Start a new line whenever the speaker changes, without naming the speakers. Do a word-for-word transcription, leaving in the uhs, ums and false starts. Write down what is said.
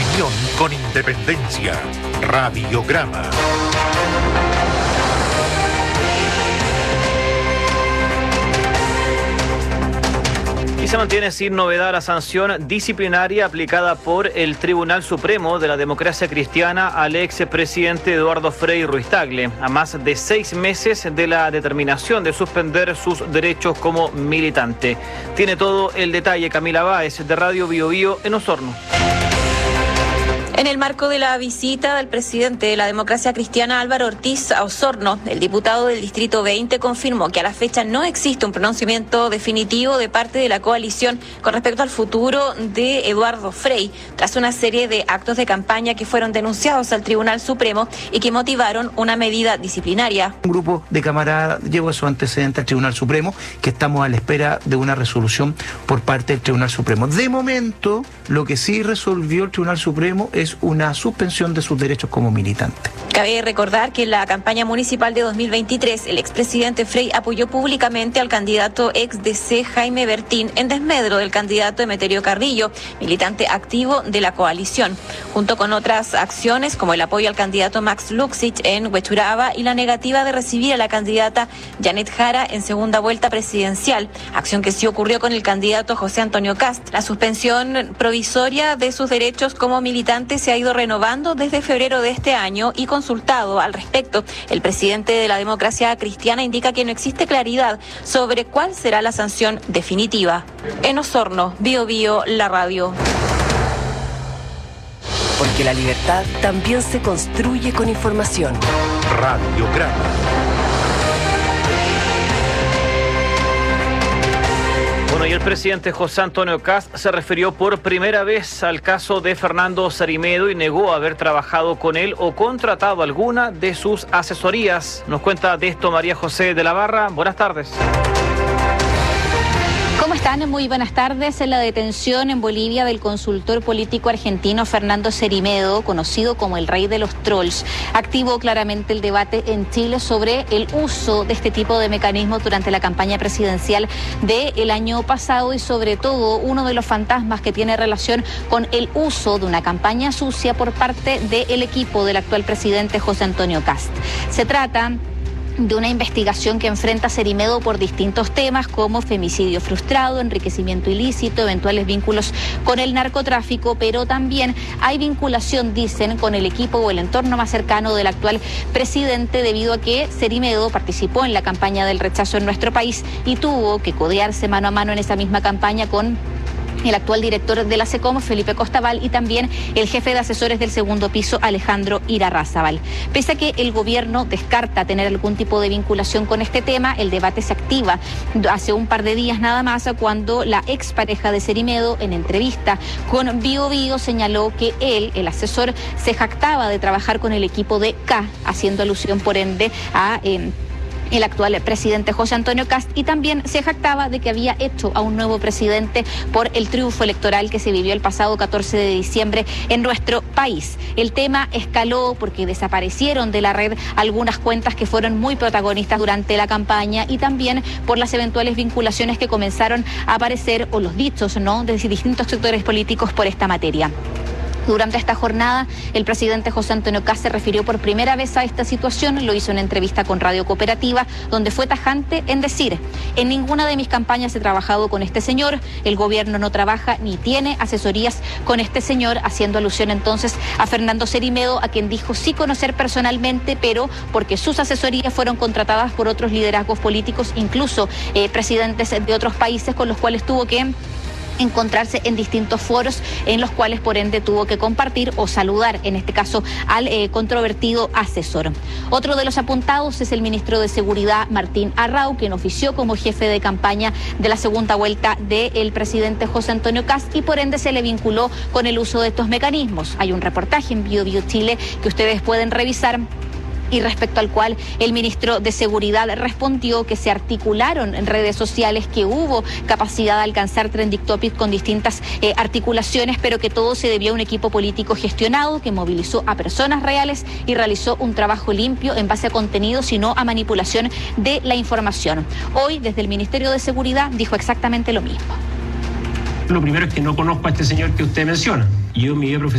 Opinión con independencia. Radiograma.
Y se mantiene sin novedad la sanción disciplinaria aplicada por el Tribunal Supremo de la Democracia Cristiana al expresidente Eduardo Frei Ruiz-Tagle, a más de seis meses de la determinación de suspender sus derechos como militante. Tiene todo el detalle Camila Báez, de Radio Bio Bio en Osorno.
En el marco de la visita del presidente de la Democracia Cristiana Álvaro Ortiz a Osorno, el diputado del Distrito veinte confirmó que a la fecha no existe un pronunciamiento definitivo de parte de la coalición con respecto al futuro de Eduardo Frei, tras una serie de actos de campaña que fueron denunciados al Tribunal Supremo y que motivaron una medida disciplinaria.
Un grupo de camaradas llevó su antecedente al Tribunal Supremo, que estamos a la espera de una resolución por parte del Tribunal Supremo. De momento, lo que sí resolvió el Tribunal Supremo es una suspensión de sus derechos como militante.
Cabe recordar que en la campaña municipal de dos mil veintitrés, el expresidente Frei apoyó públicamente al candidato ex D C Jaime Bertín en desmedro del candidato Emeterio Carrillo, militante activo de la coalición, junto con otras acciones como el apoyo al candidato Max Luxich en Huechuraba y la negativa de recibir a la candidata Janet Jara en segunda vuelta presidencial, acción que sí ocurrió con el candidato José Antonio Kast. La suspensión provisoria de sus derechos como militante se ha ido renovando desde febrero de este año y consultado al respecto, el presidente de la Democracia Cristiana indica que no existe claridad sobre cuál será la sanción definitiva. En Osorno, Bio Bio, la radio.
Porque la libertad también se construye con información.
Radiograma.
Bueno, y el presidente José Antonio Kast se refirió por primera vez al caso de Fernando Sarimedo y negó haber trabajado con él o contratado alguna de sus asesorías. Nos cuenta de esto María José de la Barra. Buenas tardes.
¿Cómo están? Muy buenas tardes. En la detención en Bolivia del consultor político argentino Fernando Sarimedo, conocido como el rey de los trolls, activó claramente el debate en Chile sobre el uso de este tipo de mecanismos durante la campaña presidencial del año pasado y sobre todo uno de los fantasmas que tiene relación con el uso de una campaña sucia por parte del equipo del actual presidente José Antonio Kast. Se trata de una investigación que enfrenta a Sarimedo por distintos temas como femicidio frustrado, enriquecimiento ilícito, eventuales vínculos con el narcotráfico, pero también hay vinculación, dicen, con el equipo o el entorno más cercano del actual presidente, debido a que Sarimedo participó en la campaña del rechazo en nuestro país y tuvo que codearse mano a mano en esa misma campaña con el actual director de la SECOM, Felipe Costaval, y también el jefe de asesores del segundo piso, Alejandro Irarrázaval. Pese a que el gobierno descarta tener algún tipo de vinculación con este tema, el debate se activa hace un par de días nada más, cuando la expareja de Sarimedo, en entrevista con Bio Bio, señaló que él, el asesor, se jactaba de trabajar con el equipo de K, haciendo alusión por ende a Eh, el actual presidente José Antonio Kast, y también se jactaba de que había hecho a un nuevo presidente por el triunfo electoral que se vivió el pasado catorce de diciembre en nuestro país. El tema escaló porque desaparecieron de la red algunas cuentas que fueron muy protagonistas durante la campaña y también por las eventuales vinculaciones que comenzaron a aparecer, o los dichos, ¿no?, de distintos sectores políticos por esta materia. Durante esta jornada, el presidente José Antonio Kast se refirió por primera vez a esta situación, lo hizo en entrevista con Radio Cooperativa, donde fue tajante en decir: en ninguna de mis campañas he trabajado con este señor, el gobierno no trabaja ni tiene asesorías con este señor, haciendo alusión entonces a Fernando Sarimedo, a quien dijo sí conocer personalmente, pero porque sus asesorías fueron contratadas por otros liderazgos políticos, incluso eh, presidentes de otros países con los cuales tuvo que encontrarse en distintos foros, en los cuales por ende tuvo que compartir o saludar, en este caso, al eh, controvertido asesor. Otro de los apuntados es el ministro de Seguridad, Martín Arrau, quien ofició como jefe de campaña de la segunda vuelta del presidente José Antonio Kast y por ende se le vinculó con el uso de estos mecanismos. Hay un reportaje en Bio Bio Chile que ustedes pueden revisar, y respecto al cual el ministro de Seguridad respondió que se articularon en redes sociales, que hubo capacidad de alcanzar trending topics con distintas eh, articulaciones, pero que todo se debió a un equipo político gestionado que movilizó a personas reales y realizó un trabajo limpio en base a contenidos y no a manipulación de la información. Hoy, desde el Ministerio de Seguridad, dijo exactamente lo mismo.
Lo primero es que no conozco a este señor que usted menciona. Yo me